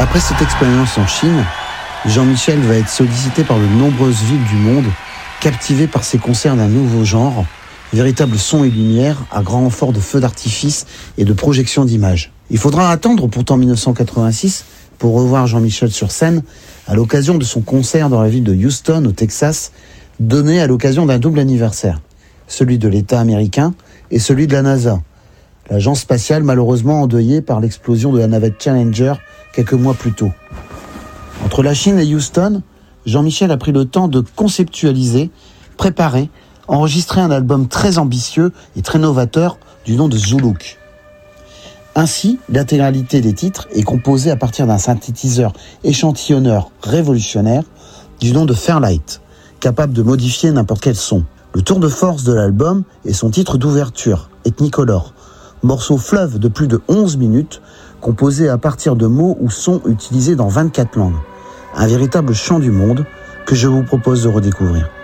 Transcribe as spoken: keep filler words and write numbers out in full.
Après cette expérience en Chine, Jean-Michel va être sollicité par de nombreuses villes du monde, captivé par ses concerts d'un nouveau genre, véritable son et lumière à grand renfort de feux d'artifice et de projections d'images. Il faudra attendre pourtant mille neuf cent quatre-vingt-six pour revoir Jean-Michel sur scène à l'occasion de son concert dans la ville de Houston, au Texas, donné à l'occasion d'un double anniversaire, celui de l'État américain et celui de la NASA, l'agence spatiale malheureusement endeuillée par l'explosion de la navette Challenger quelques mois plus tôt. Entre la Chine et Houston, Jean-Michel a pris le temps de conceptualiser, préparer, enregistrer un album très ambitieux et très novateur du nom de Zoolook. Ainsi, l'intégralité des titres est composée à partir d'un synthétiseur échantillonneur révolutionnaire du nom de Fairlight, capable de modifier n'importe quel son. Le tour de force de l'album est son titre d'ouverture, Ethnicolor, morceau fleuve de plus de onze minutes, composé à partir de mots ou sons utilisés dans vingt-quatre langues. Un véritable chant du monde que je vous propose de redécouvrir.